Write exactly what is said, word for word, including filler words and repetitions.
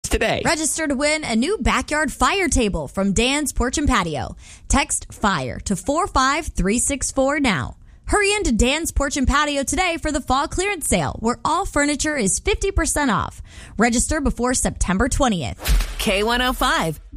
today. Register to win a new backyard fire table from Dan's Porch and Patio. Text FIRE to four five three six four now. Hurry into Dan's Porch and Patio today for the fall clearance sale, where all furniture is fifty percent off. Register before September twentieth. K one oh five,